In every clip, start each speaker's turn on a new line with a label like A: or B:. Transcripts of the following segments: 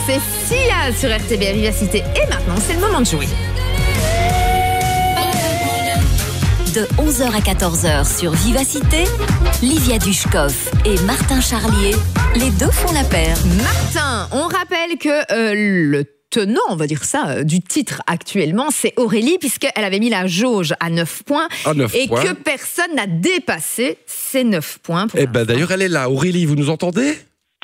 A: c'est Sia sur RTB Vivacité. Et maintenant, c'est le moment de jouer.
B: De 11h à 14h sur Vivacité, Livia Dushkov et Martin Charlier, les deux font la paire.
A: Martin, on rappelle que le tenant, on va dire ça, du titre actuellement, c'est Aurélie, puisqu'elle avait mis la jauge à 9 points. Et que personne n'a dépassé ces 9 points.
C: Eh ben d'ailleurs, elle est là. Aurélie, vous nous entendez?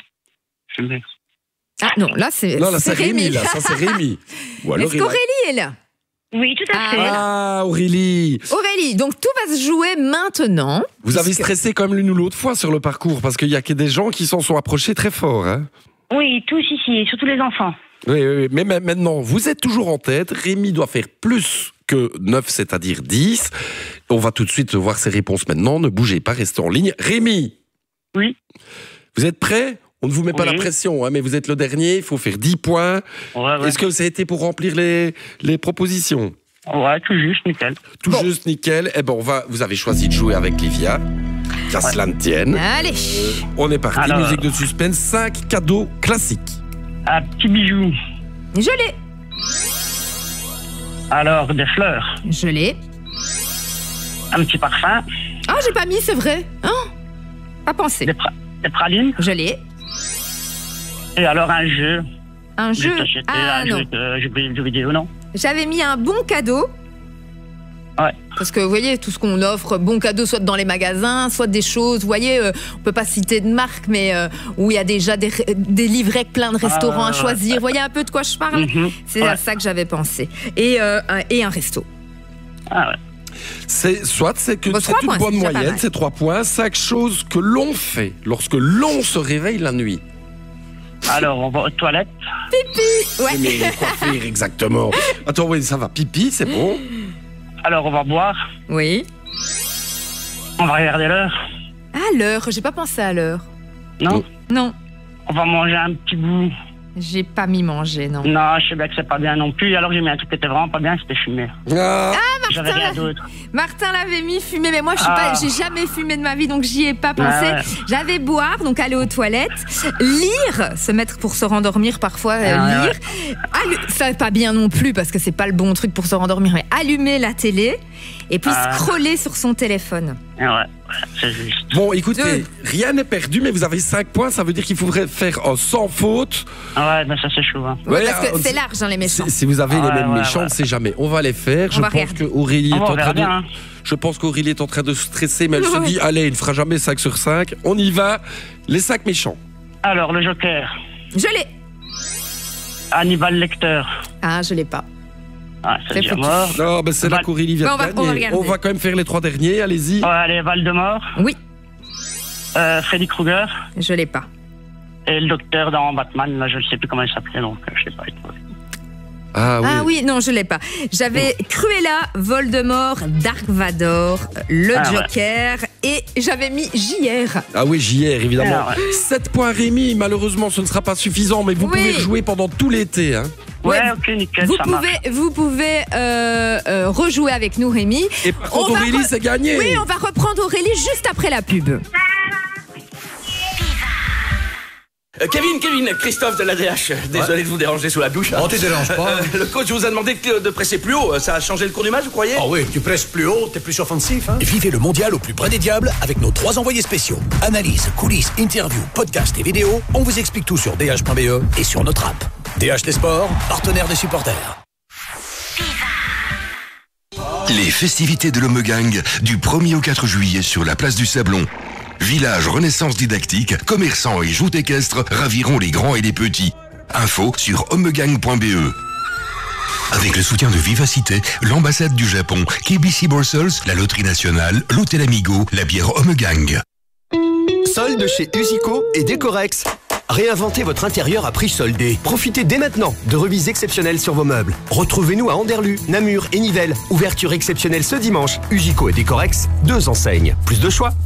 A: Ah non, là c'est
C: Rémi. Là, ça c'est Rémi.
A: Est-ce qu'Aurélie est là?
D: Oui, tout à fait.
C: Ah, Aurélie.
A: Aurélie, donc tout va se jouer maintenant.
C: Vous avez stressé comme l'une ou l'autre fois sur le parcours, parce qu'il y a que des gens qui s'en sont approchés très fort. Hein.
D: Oui, tous ici, surtout les enfants.
C: Oui, mais maintenant, vous êtes toujours en tête. Rémi doit faire plus que 9, c'est-à-dire 10. On va tout de suite voir ses réponses maintenant. Ne bougez pas, restez en ligne. Rémi.
D: Oui.
C: Vous êtes prêt? On ne vous met pas la pression, hein, mais vous êtes le dernier, il faut faire 10 points. Ouais. Est-ce que ça a été pour remplir les propositions?
D: Ouais, tout juste, nickel.
C: Juste, nickel. Eh ben, vous avez choisi de jouer avec Livia. Qu'à cela ne tienne.
A: Allez.
C: On est parti, alors, musique de suspense, 5 cadeaux classiques.
D: Un petit bijou.
A: Je l'ai.
D: Alors, des fleurs.
A: Je l'ai.
D: Un petit parfum.
A: Ah, j'ai pas mis, c'est vrai. Hein? Pas pensé.
D: Des pralines.
A: Je l'ai.
D: Et alors un jeu.
A: Un jeu?
D: Un
A: non.
D: jeu de vidéo, non?
A: J'avais mis un bon cadeau.
D: Ouais.
A: Parce que vous voyez, tout ce qu'on offre, bon cadeau, soit dans les magasins, soit des choses, vous voyez, on peut pas citer de marque, mais où il y a déjà des livrets plein de restaurants à choisir. Vous voyez un peu de quoi je parle? C'est à ça que j'avais pensé. Et un resto.
D: Ah ouais.
C: C'est que c'est une bonne moyenne, c'est 3 points. 5 choses que l'on fait lorsque l'on se réveille la nuit.
D: Alors, on va aux toilettes.
A: Pipi. Ouais.
C: Mais quoi faire exactement? Attends, oui, ça va. Pipi, c'est bon.
D: Alors, on va boire.
A: Oui.
D: On va regarder l'heure.
A: À l'heure, j'ai pas pensé à l'heure.
D: Non?
A: Non.
D: On va manger un petit bout.
A: J'ai pas mis manger, non.
D: Non, je sais bien que c'est pas bien non plus. Alors j'ai mis un truc qui était vraiment pas bien, c'était fumer.
A: Ah,
D: j'avais rien d'autre.
A: Martin l'avait mis fumer, mais moi j'ai jamais fumé de ma vie, donc j'y ai pas pensé. Ouais. J'avais boire, donc aller aux toilettes, lire, se mettre pour se rendormir parfois, lire. Ouais. Ça pas bien non plus parce que c'est pas le bon truc pour se rendormir, mais allumer la télé et puis scroller sur son téléphone.
D: Ouais, c'est juste.
C: Bon, écoutez, rien n'est perdu, mais vous avez 5 points, ça veut dire qu'il faudrait faire sans faute.
D: Ouais, mais ça c'est chaud. Hein.
A: Ouais, parce que c'est large, hein, les méchants.
C: Si vous avez les mêmes méchants, on ne sait jamais. On va les faire. Je pense qu'Aurélie est en train de... Je pense qu'Aurélie est en train de stresser, mais elle se dit, allez, il ne fera jamais 5 sur 5. On y va. Les 5 méchants.
D: Alors, le Joker.
A: Je l'ai.
D: Hannibal Lecter.
A: Ah, je l'ai pas.
D: Ah, c'est déjà mort.
C: Non, ben c'est là qu'Aurélie vient de gagner. On va quand même faire les 3 derniers, allez-y.
D: Ouais, allez, Voldemort.
A: Oui.
D: Freddy Krueger.
A: Je l'ai pas.
D: Et le docteur dans Batman, là, je ne sais plus comment il s'appelait, donc je sais pas.
A: Ah oui, non, je l'ai pas. J'avais Cruella, Voldemort, Dark Vador, le Joker et j'avais mis JR.
C: Ah oui, JR, évidemment. 7 points Rémi, malheureusement, ce ne sera pas suffisant, mais vous pouvez jouer pendant tout l'été. Hein.
D: Ouais, ok, nickel,
A: vous pouvez rejouer avec nous, Rémi.
C: Et par contre, Aurélie, c'est gagné.
A: Oui, on va reprendre Aurélie juste après la pub.
E: Kevin, Christophe de l'ADH. Désolé de vous déranger sous la douche.
F: Oh, tu déranges pas.
E: Le coach vous a demandé de presser plus haut. Ça a changé le cours du match, vous croyez?
F: Ah oui, tu presses plus haut, t'es plus offensif. Hein. Vivez le mondial au plus près des diables avec nos 3 envoyés spéciaux. Analyse, coulisses, interviews, podcasts et vidéos. On vous explique tout sur dh.be et sur notre app. DH Sport, partenaire des supporters.
G: Les festivités de l'Homegang du 1er au 4 juillet sur la place du Sablon. Village Renaissance didactique, commerçants et joutes équestres raviront les grands et les petits. Info sur homegang.be. Avec le soutien de Vivacité, l'ambassade du Japon, KBC Brussels, la Loterie Nationale, l'Hôtel Amigo, la bière Homegang.
H: Solde chez Usico et Décorex. Réinventez votre intérieur à prix soldé. Profitez dès maintenant de remises exceptionnelles sur vos meubles. Retrouvez-nous à Anderlu, Namur et Nivelles. Ouverture exceptionnelle ce dimanche. Usico et Décorex, 2 enseignes. Plus de choix.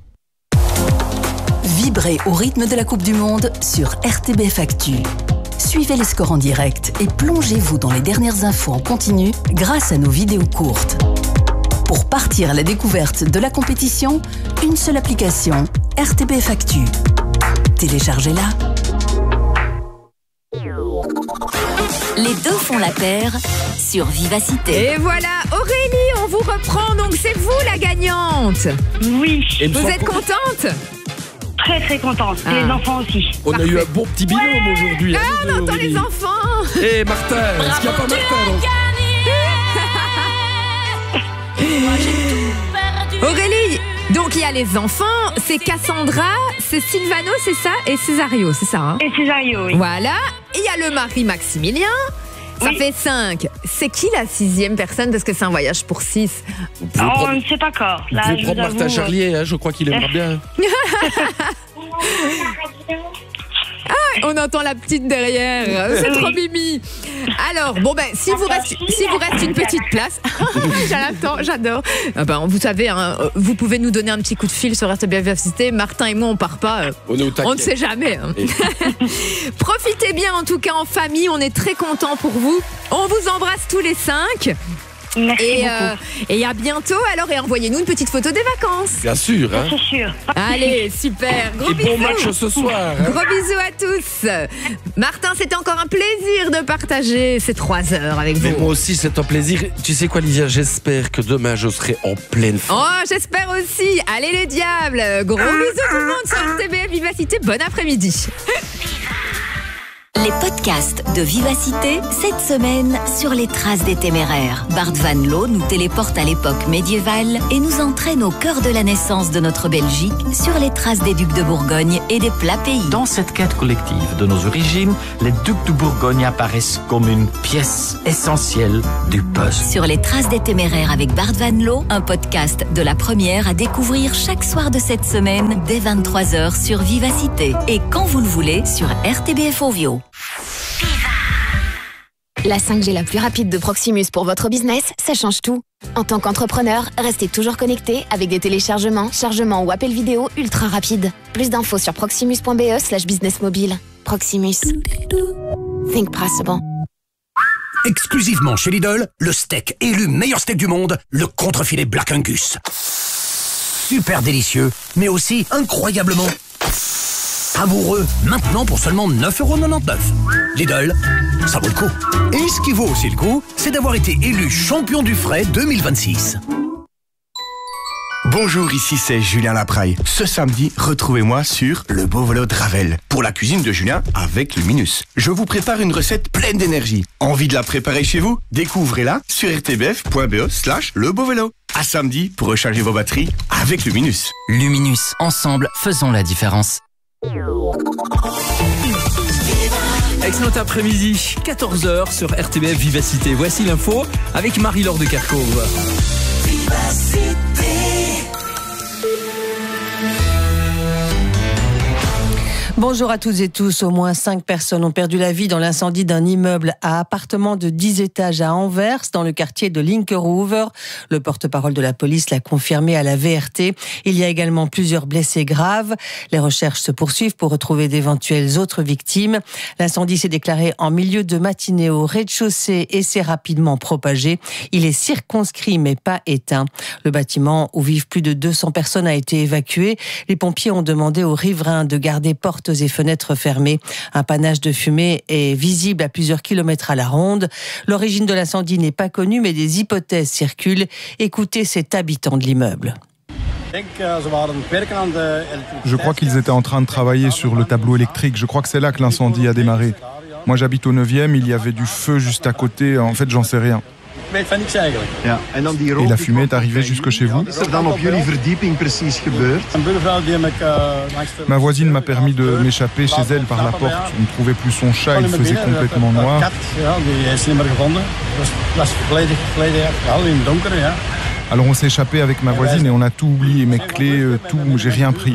B: Vibrez au rythme de la Coupe du Monde sur RTBF Actu. Suivez les scores en direct et plongez-vous dans les dernières infos en continu grâce à nos vidéos courtes. Pour partir à la découverte de la compétition, une seule application, RTBF Actu. Téléchargez-la. Les deux font la paire sur Vivacité.
A: Et voilà, Aurélie, on vous reprend, donc c'est vous la gagnante.
D: Oui.
A: Vous êtes contente?
D: Très très contente. Et les enfants aussi.
C: On a eu un bon petit binôme aujourd'hui.
A: Ah, on entend les enfants.
C: Et Martin, est-ce qu'il n'y a pas Martin
A: Aurélie, donc il y a les enfants, c'est Cassandra, c'est Silvano, c'est ça, et Césario, c'est ça hein?
D: Et Césario, oui.
A: Voilà, et il y a le mari Maximilien, ça fait 5. C'est qui la 6e personne, parce que c'est un voyage pour 6?
D: On ne sait pas encore.
C: Vous pouvez prendre Martin Charlier, hein, je crois qu'il aimera bien.
A: Ah, on entend la petite derrière, c'est trop mimi. Alors, bon ben, s'il vous reste une petite place, j'adore. Ah ben, vous savez, hein, vous pouvez nous donner un petit coup de fil sur RTB Vivacité. Martin et moi, on part pas. On ne sait jamais. Hein. Profitez bien, en tout cas, en famille. On est très contents pour vous. On vous embrasse tous les 5.
D: Merci
A: et à bientôt alors, et envoyez-nous une petite photo des vacances.
C: Bien sûr, hein.
D: C'est sûr.
A: Allez, super, gros bisous.
C: Bon match ce soir. Hein.
A: Gros bisous à tous. Martin, c'était encore un plaisir de partager ces 3 heures avec vous.
C: Mais moi aussi, c'est un plaisir. Tu sais quoi, Lydia, j'espère que demain je serai en pleine forme.
A: Oh, j'espère aussi. Allez les diables. Gros bisous tout le monde sur RTB Vivacité. Bon après-midi.
B: Les podcasts de Vivacité, cette semaine, sur les traces des téméraires. Bart Van Loo nous téléporte à l'époque médiévale et nous entraîne au cœur de la naissance de notre Belgique, sur les traces des ducs de Bourgogne et des plats pays.
I: Dans cette quête collective de nos origines, les ducs de Bourgogne apparaissent comme une pièce essentielle du puzzle.
B: Sur les traces des téméraires avec Bart Van Loo, un podcast de la première à découvrir chaque soir de cette semaine dès 23h sur Vivacité. Et quand vous le voulez, sur RTBF Ovio.
J: La 5G la plus rapide de Proximus pour votre business, ça change tout. En tant qu'entrepreneur, restez toujours connecté avec des téléchargements, chargements ou appels vidéo ultra rapides. Plus d'infos sur proximus.be/business mobile. Proximus. Think possible.
F: Exclusivement chez Lidl, le steak élu meilleur steak du monde, le contrefilet Black Angus. Super délicieux, mais aussi incroyablement savoureux. Maintenant pour seulement 9,99 €. Lidl, ça vaut le coup. Et ce qui vaut aussi le coup, c'est d'avoir été élu champion du frais 2026.
K: Bonjour, ici c'est Julien Lapraille. Ce samedi, retrouvez-moi sur Le Beau Vélo de Ravel pour la cuisine de Julien avec Luminus. Je vous prépare une recette pleine d'énergie. Envie de la préparer chez vous? Découvrez-la sur rtbf.be/lebeauvélo. À samedi pour recharger vos batteries avec Luminus.
L: Luminus, ensemble, faisons la différence.
M: Excellent après-midi, 14h sur RTBF Vivacité. Voici l'info avec Marie-Laure de Kerkhove.
N: Bonjour à toutes et tous. Au moins 5 personnes ont perdu la vie dans l'incendie d'un immeuble à appartements de 10 étages à Anvers, dans le quartier de Linkeroever. Le porte-parole de la police l'a confirmé à la VRT. Il y a également plusieurs blessés graves. Les recherches se poursuivent pour retrouver d'éventuelles autres victimes. L'incendie s'est déclaré en milieu de matinée au rez-de-chaussée et s'est rapidement propagé. Il est circonscrit mais pas éteint. Le bâtiment où vivent plus de 200 personnes a été évacué. Les pompiers ont demandé aux riverains de garder portes et fenêtres fermées. Un panache de fumée est visible à plusieurs kilomètres à la ronde. L'origine de l'incendie n'est pas connue, mais des hypothèses circulent. Écoutez cet habitant de l'immeuble.
O: Je crois qu'ils étaient en train de travailler sur le tableau électrique. Je crois que c'est là que l'incendie a démarré. Moi j'habite au 9e, il y avait du feu juste à côté. En fait, j'en sais rien. Et la fumée est arrivée jusque chez vous? Ma voisine m'a permis de m'échapper chez elle par la porte. On ne trouvait plus son chat, il faisait complètement noir. Alors on s'est échappé avec ma voisine et on a tout oublié, mes clés, tout, j'ai rien pris.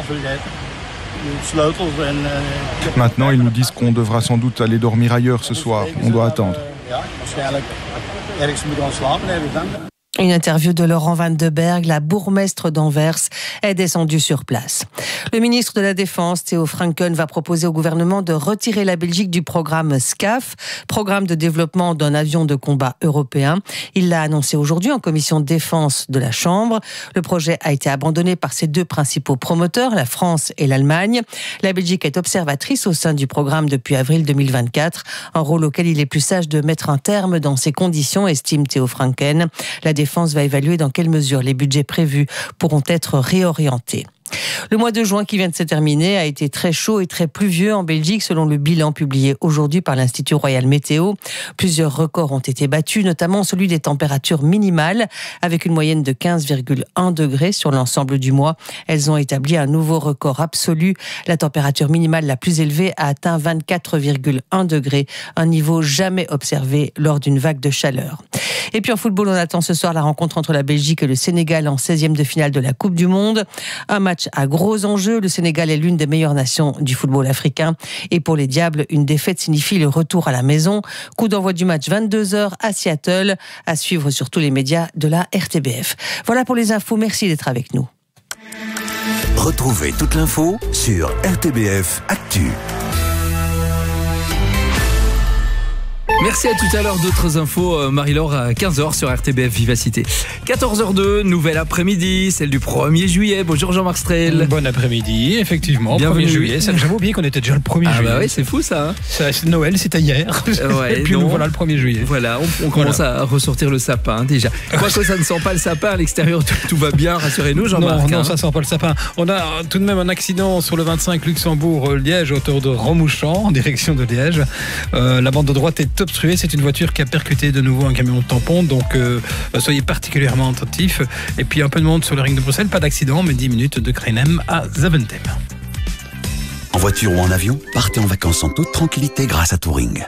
O: Maintenant, ils nous disent qu'on devra sans doute aller dormir ailleurs ce soir. On doit attendre.
N: Une interview de Laurent Van de Berg, la bourgmestre d'Anvers, est descendue sur place. Le ministre de la Défense, Theo Franken, va proposer au gouvernement de retirer la Belgique du programme SCAF, programme de développement d'un avion de combat européen. Il l'a annoncé aujourd'hui en commission de défense de la Chambre. Le projet a été abandonné par ses deux principaux promoteurs, la France et l'Allemagne. La Belgique est observatrice au sein du programme depuis avril 2024, un rôle auquel il est plus sage de mettre un terme dans ces conditions, estime Theo Franken. La Défense va évaluer dans quelle mesure les budgets prévus pourront être réorientés. Le mois de juin qui vient de se terminer a été très chaud et très pluvieux en Belgique selon le bilan publié aujourd'hui par l'Institut Royal Météo. Plusieurs records ont été battus, notamment celui des températures minimales avec une moyenne de 15,1 degrés sur l'ensemble du mois. Elles ont établi un nouveau record absolu. La température minimale la plus élevée a atteint 24,1 degrés, un niveau jamais observé lors d'une vague de chaleur. Et puis en football, on attend ce soir la rencontre entre la Belgique et le Sénégal en 16e de finale de la Coupe du Monde. Un match à gros enjeux. Le Sénégal est l'une des meilleures nations du football africain. Et pour les Diables, une défaite signifie le retour à la maison. Coup d'envoi du match 22h à Seattle, à suivre sur tous les médias de la RTBF. Voilà pour les infos. Merci d'être avec nous.
F: Retrouvez toute l'info sur RTBF Actu.
M: Merci, à tout à l'heure. D'autres infos, Marie-Laure, à 15h sur RTBF Vivacité. 14h02, nouvelle après-midi, celle du 1er juillet. Bonjour Jean-Marc Strel.
P: Bon après-midi, effectivement.
M: Bienvenue.
P: 1er juillet, j'avais oublié qu'on était déjà le 1er juillet.
M: Ah bah oui, c'est fou ça. Hein.
P: C'est Noël, c'était hier.
M: Ouais,
P: et puis nous voilà le 1er juillet.
M: Voilà, on commence à ressortir le sapin déjà. Quoique ça ne sent pas le sapin, à l'extérieur tout va bien, rassurez-nous Jean-Marc.
P: Non, ça sent pas le sapin. On a tout de même un accident sur le 25 Luxembourg-Liège, à hauteur de Romouchamp, en direction de Liège. La bande de droite est obstruée, c'est une voiture qui a percuté de nouveau un camion de tampon, donc soyez particulièrement attentifs. Et puis un peu de monde sur le ring de Bruxelles, pas d'accident, mais 10 minutes de Krenem à Zaventem.
F: En voiture ou en avion, partez en vacances en toute tranquillité grâce à Touring.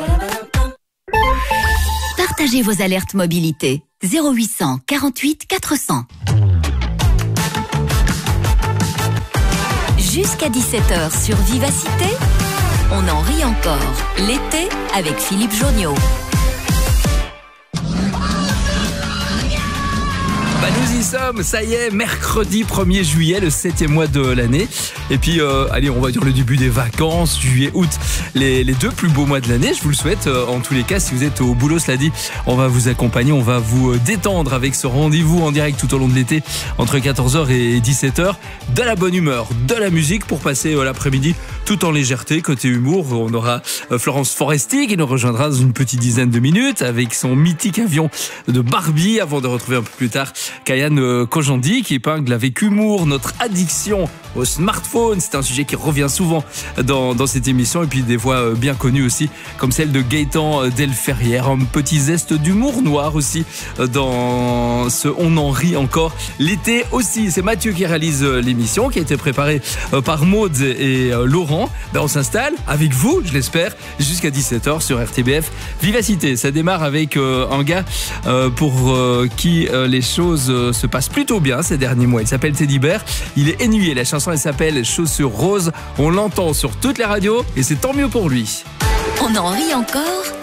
Q: Partagez vos alertes mobilité. 0800 48 400. Jusqu'à 17h sur Vivacité, on en rit encore. L'été avec Philippe Journiot.
M: Nous y sommes, ça y est, mercredi 1er juillet, le 7e mois de l'année. Et puis, allez, on va dire le début des vacances, juillet, août, les deux plus beaux mois de l'année. Je vous le souhaite, en tous les cas, si vous êtes au boulot, cela dit, on va vous accompagner, on va vous détendre avec ce rendez-vous en direct tout au long de l'été, entre 14h et 17h. De la bonne humeur, de la musique pour passer l'après-midi tout en légèreté. Côté humour, on aura Florence Foresti qui nous rejoindra dans une petite dizaine de minutes avec son mythique avion de Barbie, avant de retrouver un peu plus tard Kayane Kojandi qui épingle avec humour notre addiction au smartphone. C'est un sujet qui revient souvent dans cette émission, et puis des voix bien connues aussi comme celle de Gaëtan Delferrière. Un petit zeste d'humour noir aussi dans ce On en rit encore. L'été aussi, c'est Mathieu qui réalise l'émission, qui a été préparée par Maud et Laurent. On s'installe avec vous, je l'espère, jusqu'à 17h sur RTBF Vivacité. Ça démarre avec un gars pour qui les choses se passent plutôt bien ces derniers mois. Il s'appelle Teddy Bear, il est ennuyé. La chanson elle s'appelle Chaussures roses. On l'entend sur toutes les radios et c'est tant mieux pour lui.
Q: On en rit encore